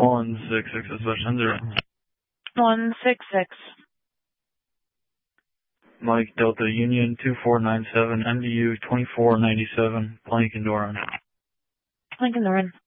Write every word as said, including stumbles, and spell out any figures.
one six six, dispatch zero. one six six. Mike Delta Union two four nine seven, M D U twenty-four ninety-seven, Plank and Doran. Plank and Doran.